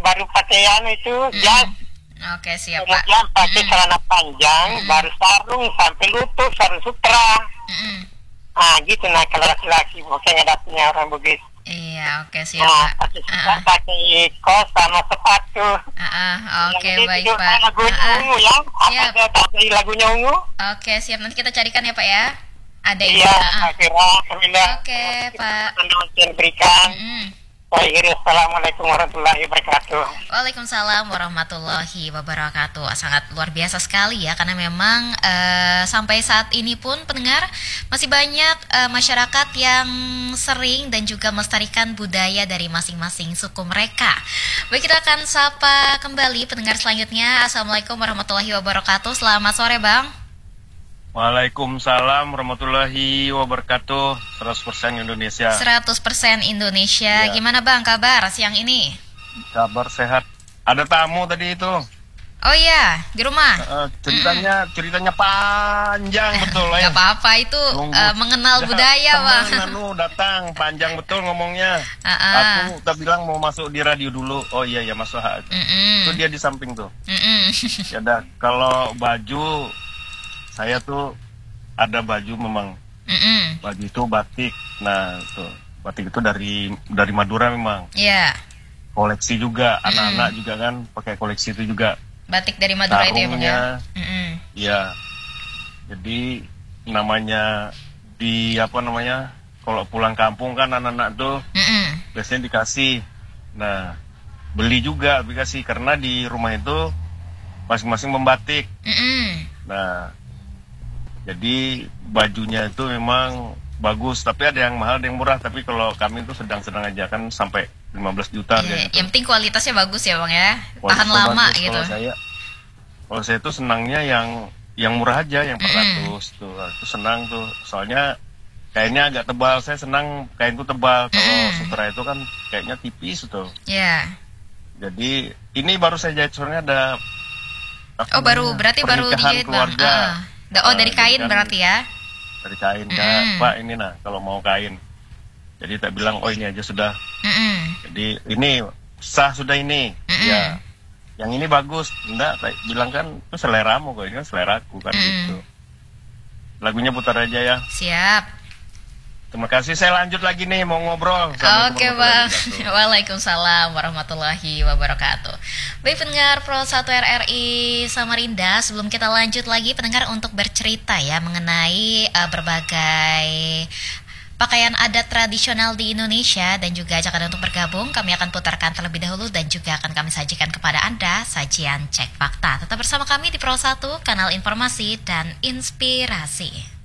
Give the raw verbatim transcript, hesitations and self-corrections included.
baru pakai anu itu Mm-mm. jas, Oke, siap Pak. kemudian pakai Mm-mm. celana panjang, Mm-mm. baru sarung sampai lutut, sarung sutra. Mm-mm. Ah gitu nah kalau laki-laki pokoknya dapetnya orang Bugis. Iya, oke siap Nah, Pak. pakai Ah, pakai kos sama sepatu. ah, ah, oke Yang baik itu Pak. lagunya Ah, ah. ungu ya. Siap. Apa ada tadi lagunya ungu? Oke, siap, nanti kita carikan ya Pak ya. Ada ini. Iya, Ah, ah. saya kira Kamila. Oke, Pak. Anda yang berikan. Mm-mm. Saya kira Assalamualaikum warahmatullahi wabarakatuh. Waalaikumsalam warahmatullahi wabarakatuh. Sangat luar biasa sekali ya, karena memang eh, sampai saat ini pun pendengar masih banyak eh, masyarakat yang sering dan juga melestarikan budaya dari masing-masing suku mereka. Baik, kita akan sapa kembali pendengar selanjutnya. Assalamualaikum warahmatullahi wabarakatuh. Selamat sore Bang. Waalaikumsalam warahmatullahi wabarakatuh. seratus persen Indonesia. seratus persen Indonesia. Ya. Gimana Bang kabar siang ini? Kabar sehat. Ada tamu tadi itu. Oh iya, di rumah. Eh, ceritanya ceritanya panjang betul Gak ya. apa-apa itu Nunggu. eh, mengenal Ya, budaya Bang. teman anu datang panjang betul ngomongnya. Ah, ah. Aku tak bilang mau masuk di radio dulu. Oh iya ya masuk. Mm-mm. Itu dia di samping tuh. Mm-mm. Ya dah, kalau baju saya tuh ada baju memang Mm-mm. baju itu batik. Nah, tuh batik itu dari dari Madura memang. Iya, Koleksi juga, anak-anak juga kan pakai koleksi itu juga. batik dari Madura itu ya Bang ya. Sarungnya, Mm-mm. ya. Jadi namanya di apa namanya? Kalau pulang kampung kan anak-anak tuh Mm-mm. biasanya dikasih. Nah, beli juga dikasih karena di rumah itu masing-masing membatik. Mm-mm. Nah, jadi bajunya itu memang bagus, tapi ada yang mahal, ada yang murah. Tapi kalau kami itu sedang-sedang aja kan sampai lima belas juta Iya, harganya tuh. yang penting kualitasnya bagus ya Bang ya. Tahan Kualitasnya lama bagus. gitu. Kalau saya, kalau saya tuh senangnya yang yang murah aja, yang per Mm. ratus tuh, itu senang tuh. Soalnya kainnya agak tebal, saya senang kain itu tebal. Kalau Mm. sutra itu kan kayaknya tipis tuh. Iya. Jadi ini baru saya jahit, soalnya ada. apa Oh baru, namanya, berarti baru pernikahan dijahit Bang. keluarga. Ah, ah. Da- Oh dari Nah, kain jadi kan berarti ya. dari kain, Kak. Mm. Pak ini nah kalau mau kain. Jadi tak bilang oh ini aja sudah. Mm-mm. Jadi ini sah sudah ini. Mm-mm. Ya. Yang ini bagus. Enggak, tak bilang kan itu seleramu kok, ini kan seleraku kan Mm. gitu. Lagunya putar aja ya. Siap. Terima kasih, saya lanjut lagi nih mau ngobrol. Assalamualaikum Oke warahmatullahi Bang. wabarakatuh. Waalaikumsalam warahmatullahi wabarakatuh. Baik pendengar Pro satu R R I Samarinda, sebelum kita lanjut lagi pendengar untuk bercerita ya mengenai uh, berbagai pakaian adat tradisional di Indonesia dan juga ajak Anda untuk bergabung, kami akan putarkan terlebih dahulu dan juga akan kami sajikan kepada Anda sajian cek fakta. Tetap bersama kami di Pro satu, kanal informasi dan inspirasi.